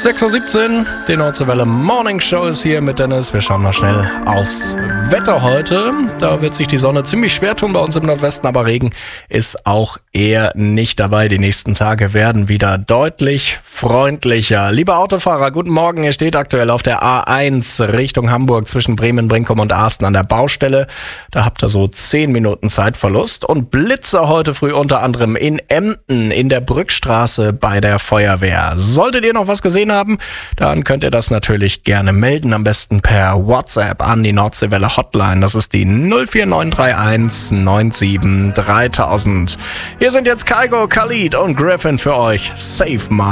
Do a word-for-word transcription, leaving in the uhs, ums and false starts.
sechs Uhr siebzehn, die Nordseewelle Morning Show ist hier mit Dennis. Wir schauen mal schnell aufs Wetter heute. Da wird sich die Sonne ziemlich schwer tun bei uns im Nordwesten, aber Regen ist auch eher nicht dabei. Die nächsten Tage werden wieder deutlich freundlicher. Lieber Autofahrer, guten Morgen. Ihr steht aktuell auf der A eins Richtung Hamburg zwischen Bremen, Brinkum und Asten an der Baustelle. Da habt ihr so zehn Minuten Zeitverlust. Und Blitze heute früh unter anderem in Emden in der Brückstraße bei der Feuerwehr. Solltet ihr noch was gesehen haben, dann könnt ihr das natürlich gerne melden. Am besten per WhatsApp an die Nordseewelle Hotline. Das ist die null vier neun drei eins neun sieben dreitausend. Hier sind jetzt Kygo, Khalid und Griffin für euch. Save My